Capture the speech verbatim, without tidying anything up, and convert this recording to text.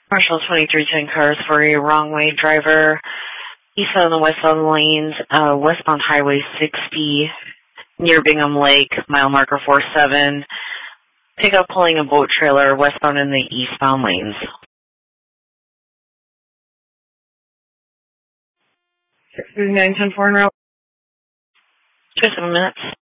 Marshall twenty-three ten cars for a wrong way driver. Eastbound and westbound lanes, uh, westbound Highway sixty near Bingham Lake, mile marker four seven. Pickup pulling a boat trailer westbound in the eastbound lanes. nine ten four en route. Just a minute.